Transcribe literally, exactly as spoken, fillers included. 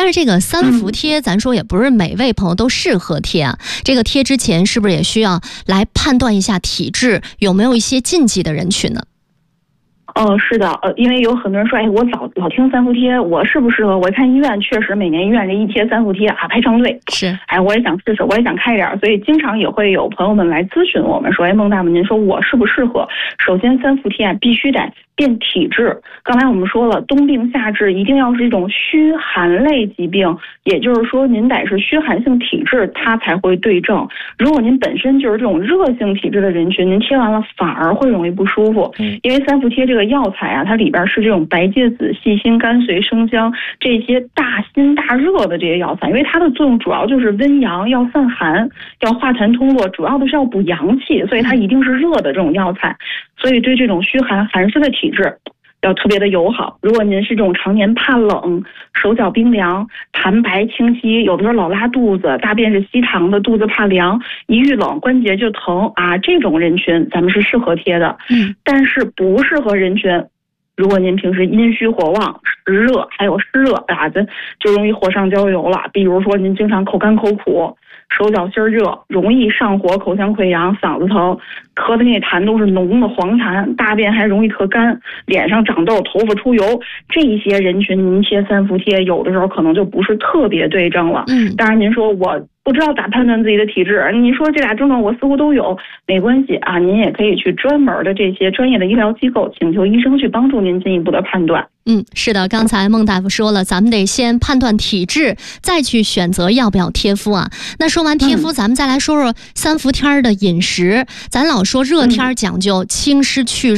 是这个三伏贴，咱说也不是每位朋友都适合贴啊。这个贴之前是不是也需要来判断一下体质，有没有一些禁忌的人群呢？ 哦，是的，呃，因为有很多人说，哎，我老老听三伏贴，我适不适合？我看医院确实每年医院这一贴三伏贴啊，排长队。 是， 哎，我也想试试，我也想开点，所以经常也会有朋友们来咨询我们说，哎，孟大夫，您说我适不适合？首先，三伏贴啊，必须得辨体质。刚才我们说了，冬病夏治一定要是一种虚寒类疾病，也就是说，您得是虚寒性体质，它才会对症。如果您本身就是这种热性体质的人群，您贴完了反而会容易不舒服， 嗯、 因为三伏贴这个药材啊，它里边是这种白芥子、细辛、甘遂、生姜这些大辛大热的这些药材，因为它的作用主要就是温阳，要散寒，要化痰通络，主要的是要补阳气，所以它一定是热的这种药材，所以对这种虚寒寒湿的体质要特别的友好。如果您是这种常年怕冷、手脚冰凉、痰白清晰，有的时候老拉肚子，大便是稀溏的，肚子怕凉，一遇冷关节就疼啊，这种人群咱们是适合贴的。 嗯， 但是不适合人群，如果您平时阴虚火旺、湿热还有湿热啊，这就容易火上浇油了。比如说您经常口干口苦、手脚心热，容易上火、口腔溃疡、嗓子疼，咳的那痰都是浓的黄痰，大便还容易特干，脸上长痘、头发出油，这些人群您贴三伏贴，有的时候可能就不是特别对症了。 嗯， 当然您说我不知道咋判断自己的体质，你说这俩症状我似乎都有，没关系啊，您也可以去专门的这些专业的医疗机构，请求医生去帮助您进一步的判断。 嗯，是的，刚才孟大夫说了，咱们得先判断体质，再去选择要不要贴敷啊。那说完贴敷，嗯、咱们再来说说三伏天的饮食。咱老说热天讲究清湿去热。